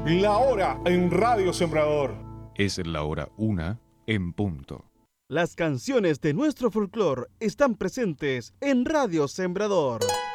La hora en Radio Sembrador. Es la hora 1 en punto. Las canciones de nuestro folclore están presentes en Radio Sembrador.